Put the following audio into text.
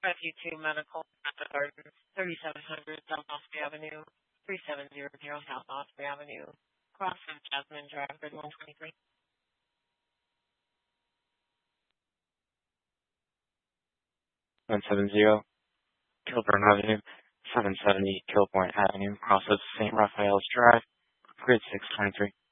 5U2 Medical at the Gardens, 3700 South Osprey Avenue, 3700 South Osprey Avenue, across from Jasmine Drive, grid 123. 170 Kilburn Avenue, 770 Kilbourne Avenue, across of St. Raphael's Drive, grid 623.